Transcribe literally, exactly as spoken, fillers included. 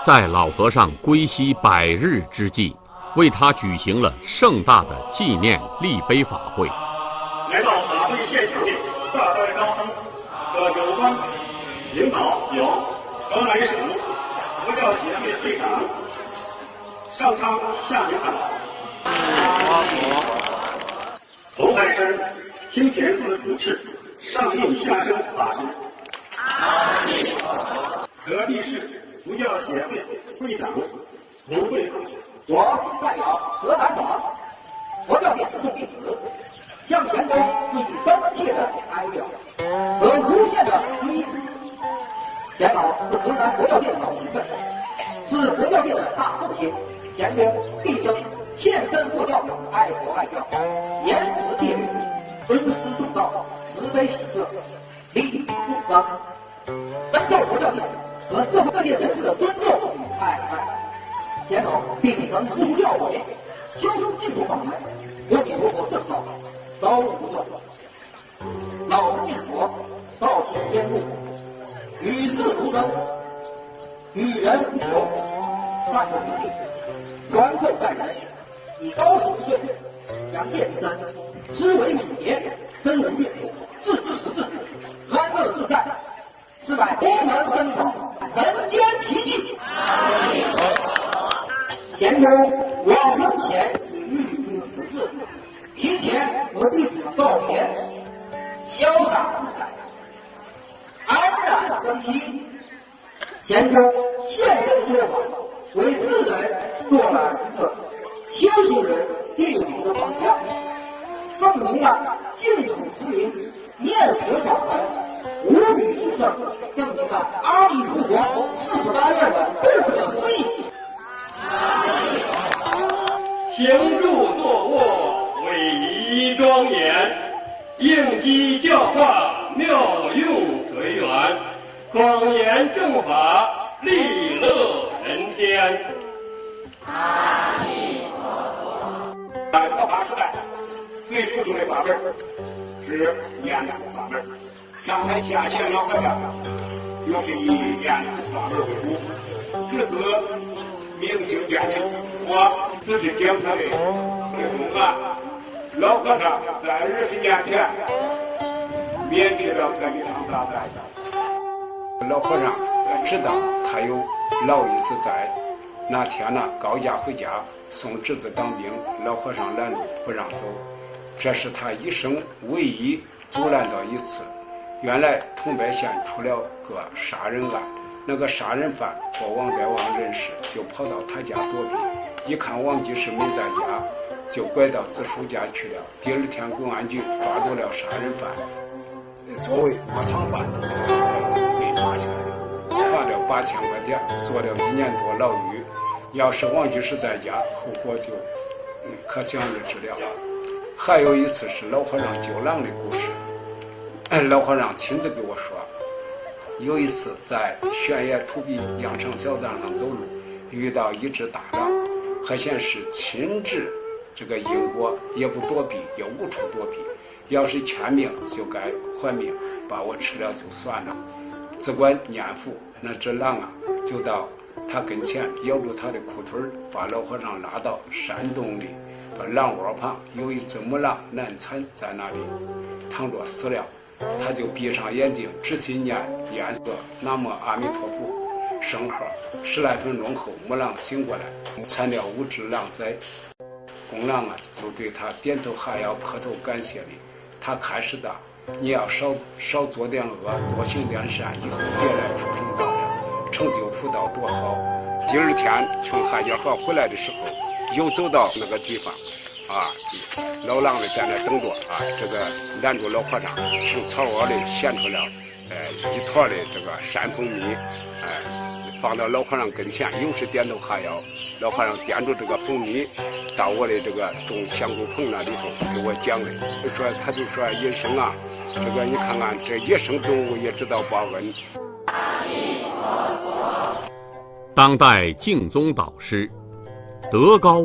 在老和尚归西百日之际，为他举行了盛大的纪念立碑法会。 来到法会现场的大代高僧和有关领导有河南省佛教协会会长上苍下领导，红海山清田寺主持上应下生法师，河地市佛教协会会长卢会同学。 我代表河南省佛教界四众弟子，向贤公致以深切的哀悼和无限的追思。贤老是河南佛教界的老前辈，是佛教界的大圣贤。贤公毕生献身佛教，爱国爱教，严持戒律，尊师重道，慈悲喜舍，利益众生，深受佛教界和社会各界人士的尊重与爱戴。贤老并继承师父教诲，修持净土法门，阿弥陀佛圣道，遭遇不断。老生念佛，道行天路，与世无争，与人无求，淡泊名利，宽厚待人，以高人之岁，扬见之身，思维敏捷，身如月火，自知识智，安乐自在，是乃功能深广，人间奇迹。贤公往生前已预知时至，提前和弟子们告别，潇洒自在，安然生息。贤公现身说法，为世人做了一个修行人最好的榜样，证明了净土持名、念佛法门无比殊胜，证明了阿弥陀佛四十八愿的不可思议。 行住坐卧，威仪庄严，应机教化，妙用随缘，广言正法，利乐人天。阿弥陀佛。在佛法时代，最殊胜的法门是念佛法门。上海下县老和尚就是以念佛法门为主，至此明星见性。我只是讲他的内容啊。老和尚在二十年前免去了这一场大灾。 老和尚知道他有老爷子在，那天呢高家回家送侄子当兵，老和尚拦路不让走，这是他一生唯一阻拦到一次。原来桐柏县出了个杀人案，那个杀人犯和王代王认识，就跑到他家躲避，一看王居士没在家，就拐到子叔家去了。第二天公安局抓住了杀人犯，作为窝藏犯被抓起来了，罚了八千块钱，坐了一年多牢狱。要是王居士在家，后果就嗯可想而知了。还有一次是老和尚救狼的故事，老和尚亲自给我说，有一次在悬崖土壁羊肠小道上走路，遇到一只大狼，还显示亲治这个因果，也不躲避，也无处躲避，要是欠命就该还命，把我吃了就算了。只管念佛，那只狼啊就到他跟前咬住他的裤腿，把老和尚拉到山洞里，把狼窝旁有一只母狼难产在那里躺着死了。他就闭上眼睛，仔细念念诵南无阿弥陀佛圣号，十来分钟后，母狼醒过来，产了五只狼崽。公狼啊就对他点头哈腰，磕头感谢礼。他开始的，你要少少做点恶，多行点善，以后别来出生道了，成就福道多好。第二天从汉家河回来的时候，又走到那个地方啊，老狼的在那等着啊，这个拦住老和尚，从草窝里衔出了呃一坨的这个山蜂蜜，哎、呃，放到老和尚跟前，又是点头哈腰。老和尚掂住这个蜂蜜，到我的这个种香菇棚那里头给我讲的，就说他就说医生啊，这个你看看这野生动物也知道报恩。 当代净宗导师，德高